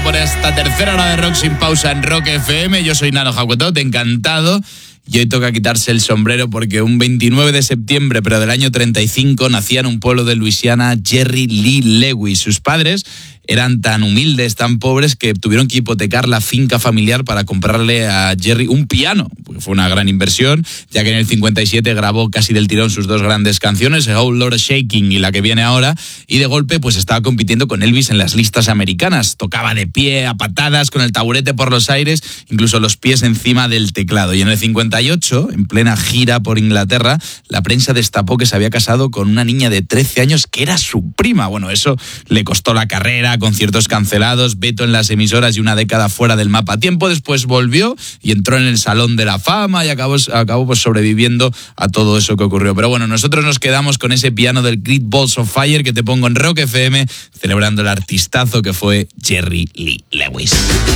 por esta tercera hora de Rock Sin Pausa en Rock FM. Yo soy Nano Jacuetot, encantado. Y hoy toca quitarse el sombrero porque un 29 de septiembre, pero del año 35, nacía en un pueblo de Luisiana Jerry Lee Lewis. Sus padres eran tan humildes, tan pobres, que tuvieron que hipotecar la finca familiar para comprarle a Jerry un piano, porque fue una gran inversión, ya que en el 57 grabó casi del tirón sus dos grandes canciones, A Whole Lotta Shaking y la que viene ahora, y de golpe pues estaba compitiendo con Elvis en las listas americanas. Tocaba de pie, a patadas, con el taburete por los aires, incluso los pies encima del teclado. Y en el 58, en plena gira por Inglaterra, la prensa destapó que se había casado con una niña de 13 años que era su prima. Bueno, eso le costó la carrera, conciertos cancelados, veto en las emisoras y una década fuera del mapa. Tiempo después volvió y entró en el Salón de la Fama y acabó pues sobreviviendo a todo eso que ocurrió. Pero bueno, nosotros nos quedamos con ese piano del Great Balls of Fire que te pongo en Rock FM, celebrando el artistazo que fue Jerry Lee Lewis.